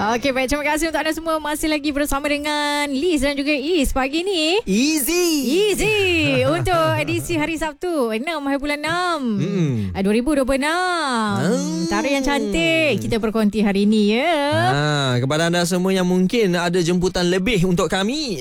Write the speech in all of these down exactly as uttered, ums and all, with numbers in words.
Okey, baik. Terima kasih untuk anda semua. Masih lagi bersama dengan Liz dan juga Is pagi ni. Easy. Easy. Untuk edisi hari Sabtu, enam hari bulan enam. Hmm. dua ribu dua puluh enam. Hmm. Tarikh yang cantik. Kita berkonti hari ni ya. Ha, kepada anda semua yang mungkin ada jemputan lebih untuk kami.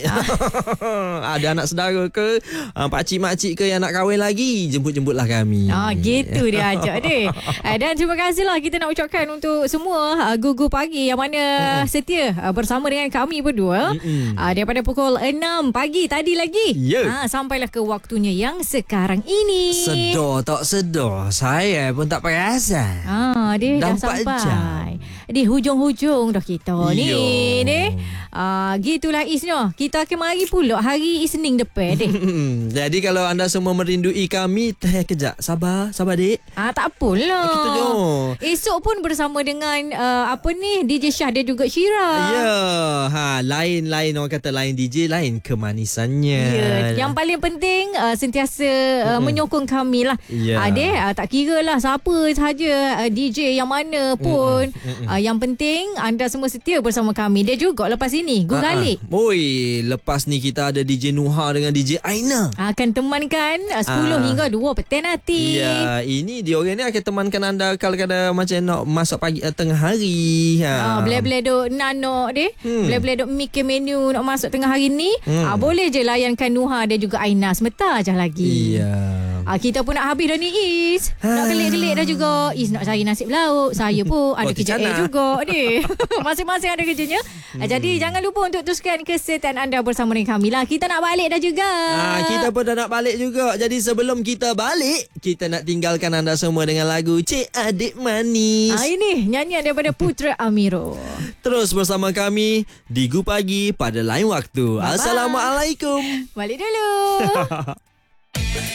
Ada anak saudara ke, pakcik-makcik ke yang nak kahwin lagi, jemput-jemputlah kami. Ah, gitu dia ajak deh. Dan terima kasihlah kita nak ucapkan untuk semua gugu pagi yang mana mm-mm. setia bersama dengan kami berdua uh, daripada pukul enam pagi tadi lagi yeah. ha, sampailah ke waktunya yang sekarang ini. Sedar tak sedar, saya pun tak perasan. Ah, dia dah sampai jam. Di hujung-hujung dah kita ni deh. Ah, gitulah Isnya. Kita akan mari pula hari Isnin depan deh. Jadi kalau anda semua merindui kami, teh kejap. Sabar, sabar dek. Ah, tak apalah. Kita je. Esok pun bersama dengan uh, apa ni D J Syah dan juga Syira. Ya, ha, lain-lain orang kata lain D J, lain kemanisannya. Ya, yang paling penting uh, sentiasa uh, menyokong kami lah. Ya. Adik uh, tak kira lah siapa sahaja uh, D J yang mana pun. Uh, yang penting anda semua setia bersama kami. Dia juga lepas ini Gugalik. Oi, lepas ni kita ada D J Nuha dengan D J Aina. Akan temankan uh, sepuluh Ah. hingga dua petang nanti. Ya, ini dia orang ni akan temankan anda kalau kada macam nak masuk pagi uh, tengah hari. Ha. Ah, boleh-boleh duk nano deh. Hmm. Boleh-boleh duk mikir menu nak masuk tengah hari ni. Hmm. Ah, boleh je layankan Nuha dan juga Aina sebentar je lagi. Iya. Ah, kita pun nak habis dah ni Is. Nak kelik-kelik dah juga. Is nak cari nasi lauk. Saya pun ada kerja juga deh. Masing-masing ada kerjanya. Hmm. Ah, jadi jangan lupa untuk teruskan kesetiaan anda bersama dengan kami lah. Kita nak balik dah juga. Ah, kita pun dah nak balik juga. Jadi sebelum kita balik, kita nak tinggalkan anda semua dengan lagu Cik Adik Manis. Ah, ini nyanyian daripada Putra Amiro. Terus bersama kami di Gu Pagi pada lain waktu. Bye-bye. Assalamualaikum. Balik dulu.